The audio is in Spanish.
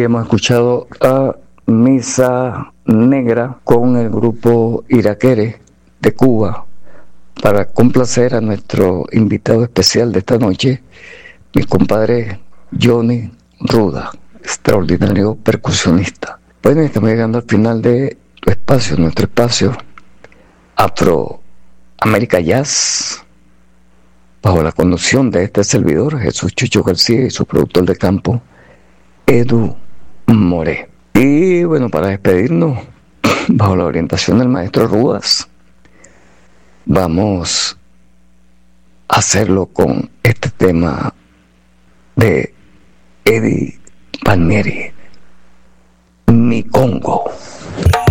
hemos escuchado a Misa Negra con el grupo Iraquere de Cuba para complacer a nuestro invitado especial de esta noche, mi compadre Johnny Ruda, extraordinario percusionista. Bueno, estamos llegando al final de nuestro espacio Afroamérica Jazz, bajo la conducción de este servidor, Jesús Chucho García, y su productor de campo, Edu More. Y bueno, para despedirnos, bajo la orientación del maestro Rudas, vamos a hacerlo con este tema de Eddie Palmieri, Mi Congo.